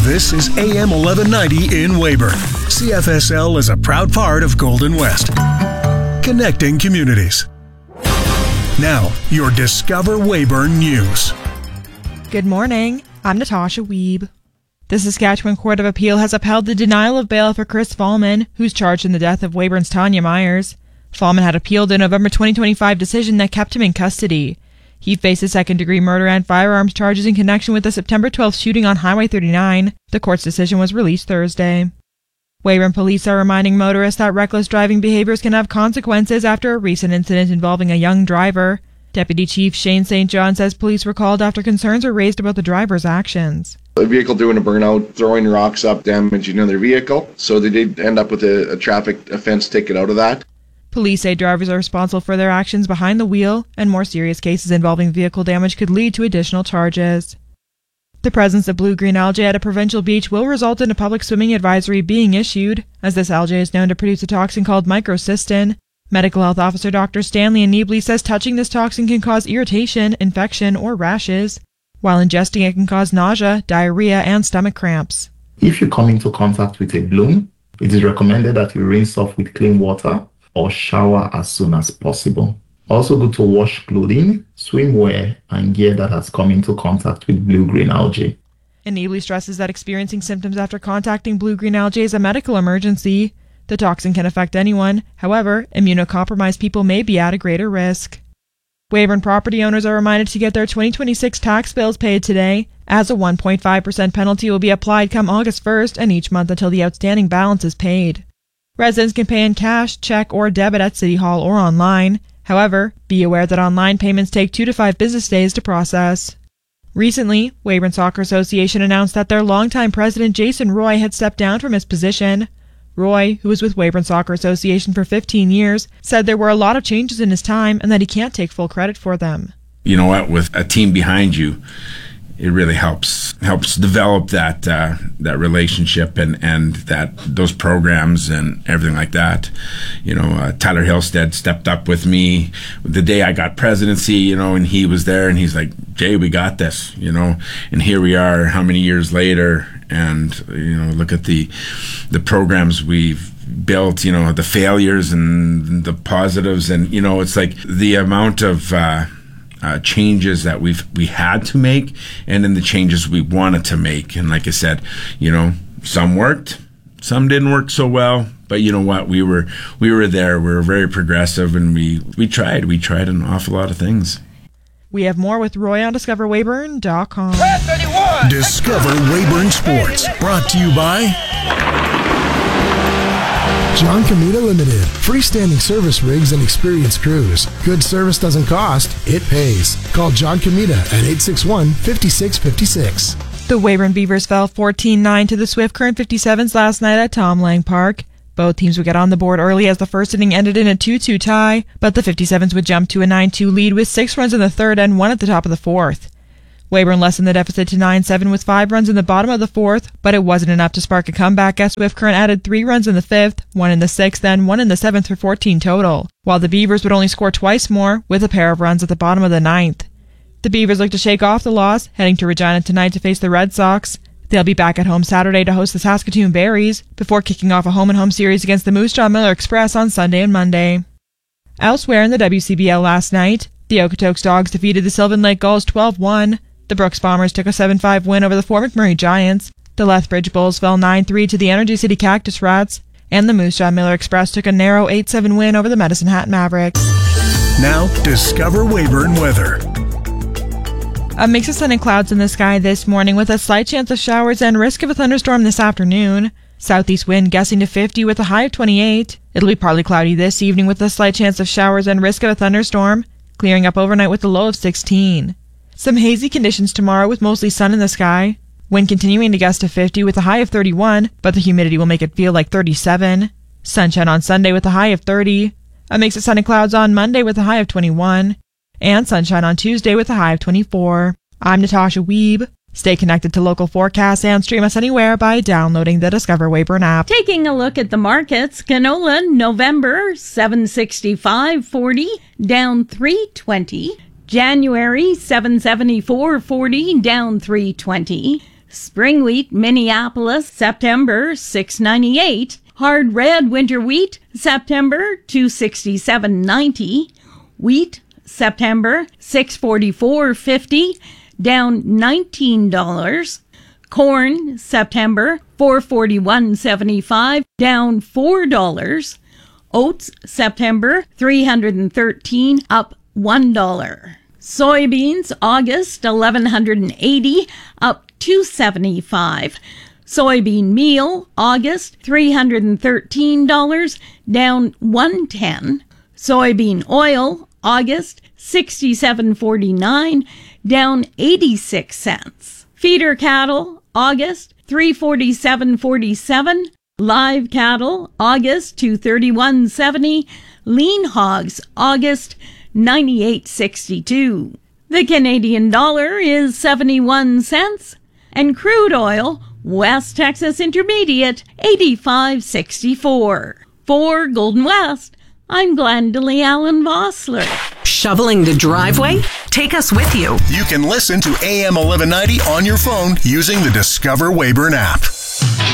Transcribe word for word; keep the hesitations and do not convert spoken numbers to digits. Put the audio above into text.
This is A M eleven ninety in Weyburn. C F S L is a proud part of Golden West. Connecting communities. Now, your Discover Weyburn News. Good morning. I'm Natasha Wiebe. The Saskatchewan Court of Appeal has upheld the denial of bail for Chris Fallman, who's charged in the death of Weyburn's Tanya Myers. Fallman had appealed a November twenty twenty-five decision that kept him in custody. He faces second-degree murder and firearms charges in connection with the September twelfth shooting on Highway thirty-nine. The court's decision was released Thursday. Weyburn police are reminding motorists that reckless driving behaviors can have consequences after a recent incident involving a young driver. Deputy Chief Shane Saint John says police were called after concerns were raised about the driver's actions. A vehicle doing a burnout, throwing rocks up, damaging another vehicle. So they did end up with a, a traffic offense ticket out of that. Police say drivers are responsible for their actions behind the wheel, and more serious cases involving vehicle damage could lead to additional charges. The presence of blue-green algae at a provincial beach will result in a public swimming advisory being issued, as this algae is known to produce a toxin called microcystin. Medical Health Officer Doctor Stanley Aneebly says touching this toxin can cause irritation, infection, or rashes, while ingesting it can cause nausea, diarrhea, and stomach cramps. If you come into contact with a bloom, it is recommended that you rinse off with clean water or shower as soon as possible. Also good to wash clothing, swimwear, and gear that has come into contact with blue-green algae. Aneebly stresses that experiencing symptoms after contacting blue-green algae is a medical emergency. The toxin can affect anyone. However, immunocompromised people may be at a greater risk. Weyburn property owners are reminded to get their twenty twenty-six tax bills paid today, as a one point five percent penalty will be applied come August first and each month until the outstanding balance is paid. Residents can pay in cash, check, or debit at City Hall or online. However, be aware that online payments take two to five business days to process. Recently, Weyburn Soccer Association announced that their longtime president Jason Roy had stepped down from his position. Roy, who was with Weyburn Soccer Association for fifteen years, said there were a lot of changes in his time and that he can't take full credit for them. You know what, with a team behind you, it really helps helps develop that uh, that relationship and, and that those programs and everything like that. You know, uh, Tyler Hillstead stepped up with me the day I got presidency, you know, and he was there and he's like, Jay, we got this, you know, and here we are how many years later, and, you know, look at the the programs we've built, you know, the failures and the positives, and, you know, it's like the amount of uh, Uh, changes that we've we had to make, and then the changes we wanted to make. And like I said, you know, some worked, some didn't work so well. But you know what? We were we were there. We were very progressive, and we we tried. We tried an awful lot of things. We have more with Roy on discover weyburn dot com. Discover Weyburn Sports, brought to you by John Comita Limited. Freestanding service rigs and experienced crews. Good service doesn't cost, it pays. Call John Comita at eight six one, five six five six. The Weyburn Beavers fell fourteen nine to the Swift Current fifty-sevens last night at Tom Lang Park. Both teams would get on the board early as the first inning ended in a two two tie, but the fifty-sevens would jump to a nine two lead with six runs in the third and one at the top of the fourth. Weyburn lessened the deficit to nine seven with five runs in the bottom of the fourth, but it wasn't enough to spark a comeback as Swift Current added three runs in the fifth, one in the sixth, and one in the seventh for fourteen total, while the Beavers would only score twice more with a pair of runs at the bottom of the ninth. The Beavers look to shake off the loss, heading to Regina tonight to face the Red Sox. They'll be back at home Saturday to host the Saskatoon Berries, before kicking off a home-and-home series against the Moose Jaw Miller Express on Sunday and Monday. Elsewhere in the W C B L last night, the Okotoks Dogs defeated the Sylvan Lake Gulls twelve one. The Brooks Bombers took a seven five win over the Fort McMurray Giants. The Lethbridge Bulls fell nine three to the Energy City Cactus Rats. And the Moose Jaw Miller Express took a narrow eight seven win over the Medicine Hat Mavericks. Now, Discover Weyburn weather. A mix of sun and clouds in the sky this morning with a slight chance of showers and risk of a thunderstorm this afternoon. Southeast wind gusting to fifty with a high of twenty-eight. It'll be partly cloudy this evening with a slight chance of showers and risk of a thunderstorm, clearing up overnight with a low of sixteen. Some hazy conditions tomorrow with mostly sun in the sky. Wind continuing to gust to fifty with a high of thirty-one, but the humidity will make it feel like thirty-seven. Sunshine on Sunday with a high of thirty. A mix of sun and clouds on Monday with a high of twenty-one. And sunshine on Tuesday with a high of twenty-four. I'm Natasha Wiebe. Stay connected to local forecasts and stream us anywhere by downloading the Discover Weyburn app. Taking a look at the markets, canola November seven sixty-five forty, down three twenty. January seven seventy-four forty, down three twenty. Spring wheat, Minneapolis, September, six ninety-eight. Hard red winter wheat, September, two sixty-seven ninety. Wheat, September, six forty-four fifty, down nineteen dollars. Corn, September, four forty-one seventy-five, down four dollars. Oats, September, three thirteen, up one dollar. Soybeans, August, eleven eighty, up two seventy-five. Soybean meal, August, three thirteen dollars, down one ten. Soybean oil, August, sixty-seven forty-nine, down eighty-six cents. Feeder cattle, August, three forty-seven forty-seven. Live cattle, August, two thirty-one seventy. Lean hogs, August, ninety-eight sixty-two. The Canadian dollar is seventy-one cents, and crude oil, West Texas Intermediate, eighty-five sixty-four. For Golden West, I'm Glendalee Allen Vossler. Shoveling the driveway? Take us with you. You can listen to A M eleven ninety on your phone using the Discover Weyburn app.